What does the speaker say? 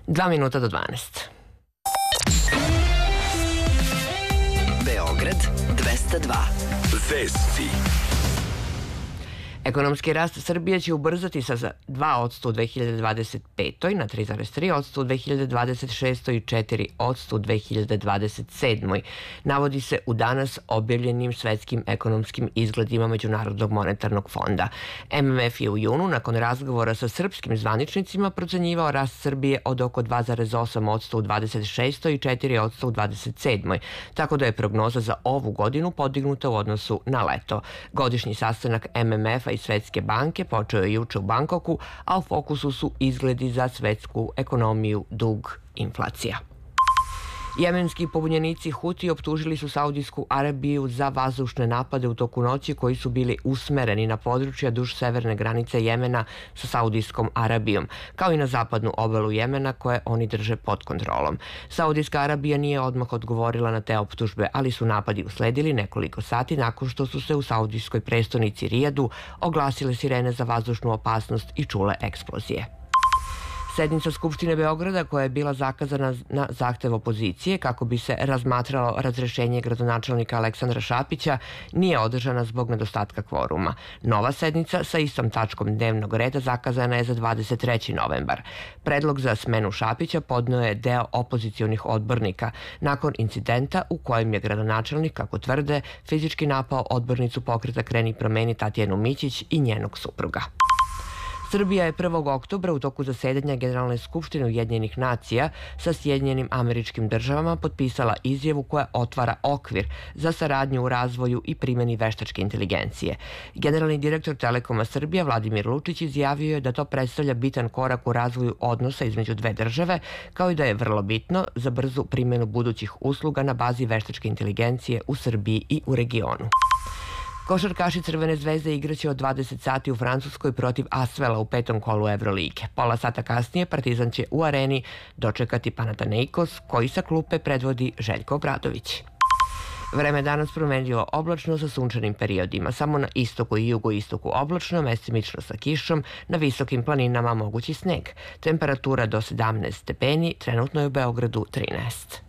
2 minuta do 12. Beograd 202. Vesti. Ekonomski rast Srbije će ubrzati sa 2% u 2025. na 3,3% u 2026. i 4% u 2027. Navodi se u danas objavljenim svetskim ekonomskim izgledima Međunarodnog monetarnog fonda. MMF je u junu, nakon razgovora sa srpskim zvaničnicima, procenjivao rast Srbije od oko 2,8% u 26. i 4% u 27. Tako da je prognoza za ovu godinu podignuta u odnosu na leto. Godišnji sastanak MMF-a i Svetske banke počeo je juče u Bankoku, a u fokusu su izgledi za svetsku ekonomiju, dug, inflacija. Jemenski pobunjenici Huti optužili su Saudijsku Arabiju za vazdušne napade u toku noći koji su bili usmereni na područja duž severne granice Jemena sa Saudijskom Arabijom, kao i na zapadnu obalu Jemena koje oni drže pod kontrolom. Saudijska Arabija nije odmah odgovorila na te optužbe, ali su napadi usledili nekoliko sati nakon što su se u saudijskoj prestonici Rijadu oglasile sirene za vazdušnu opasnost i čule eksplozije. Sednica Skupštine Beograda, koja je bila zakazana na zahtev opozicije kako bi se razmatralo razrešenje gradonačelnika Aleksandra Šapića, nije održana zbog nedostatka kvoruma. Nova sednica sa istom tačkom dnevnog reda zakazana je za 23. novembar. Predlog za smenu Šapića podneo je deo opozicionih odbornika nakon incidenta u kojem je gradonačelnik, kako tvrde, fizički napao odbornicu pokreta Kreni promeni Tatjanu Mićić i njenog supruga. Srbija je 1. oktobra u toku zasedanja Generalne skupštine Ujedinjenih nacija sa Sjedinjenim Američkim Državama potpisala izjavu koja otvara okvir za saradnju u razvoju i primjeni veštačke inteligencije. Generalni direktor Telekoma Srbija Vladimir Lučić izjavio je da to predstavlja bitan korak u razvoju odnosa između dve države, kao i da je vrlo bitno za brzu primjenu budućih usluga na bazi veštačke inteligencije u Srbiji i u regionu. Košarkaši Crvene zvezde igraće od 20 sati u Francuskoj protiv Asvela u 5. kolu Evrolige. Pola sata kasnije Partizan će u Areni dočekati Panathinaikos, koji sa klupe predvodi Željko Obradović. Vreme danas promenljivo oblačno sa sunčanim periodima. Samo na istoku i jugoistoku oblačno, mestimično sa kišom, na visokim planinama mogući sneg. Temperatura do 17 stepeni, trenutno je u Beogradu 13.